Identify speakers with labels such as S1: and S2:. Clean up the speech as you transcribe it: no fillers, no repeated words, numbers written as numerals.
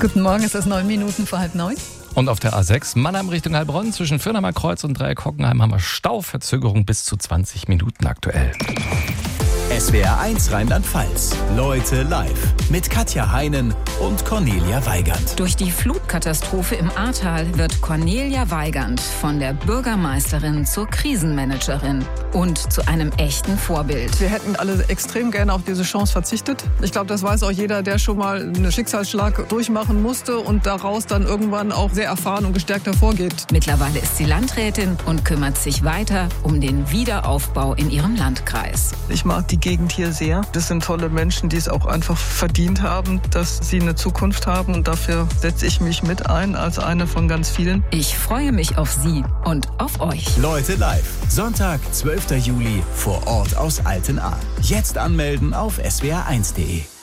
S1: Guten Morgen, es ist 9 Minuten vor 8:30.
S2: Und auf der A6 Mannheim Richtung Heilbronn zwischen Firnamer Kreuz und Dreieck Hockenheim haben wir Stauverzögerung bis zu 20 Minuten aktuell.
S3: SWR 1 Rheinland-Pfalz. Leute live. Mit Katja Heinen und Cornelia Weigand.
S1: Durch die Flutkatastrophe im Ahrtal wird Cornelia Weigand von der Bürgermeisterin zur Krisenmanagerin und zu einem echten Vorbild.
S4: Wir hätten alle extrem gerne auf diese Chance verzichtet. Ich glaube, das weiß auch jeder, der schon mal einen Schicksalsschlag durchmachen musste und daraus dann irgendwann auch sehr erfahren und gestärkt hervorgeht.
S1: Mittlerweile ist sie Landrätin und kümmert sich weiter um den Wiederaufbau in ihrem Landkreis.
S4: Ich mag die Gegend hier sehr. Das sind tolle Menschen, die es auch einfach verdient haben, dass sie eine Zukunft haben. Und dafür setze ich mich mit ein als eine von ganz vielen.
S1: Ich freue mich auf Sie und auf euch.
S3: Leute live. Sonntag, 12. Juli vor Ort aus Altenahr. Jetzt anmelden auf swr1.de.